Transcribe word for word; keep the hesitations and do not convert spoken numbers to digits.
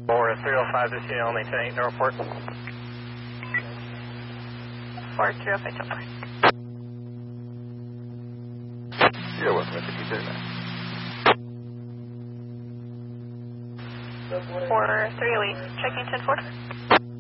For three oh five, this unit will maintain the report. For three oh five, four. You're welcome to keep doing that. For three oh eight, checking ten four.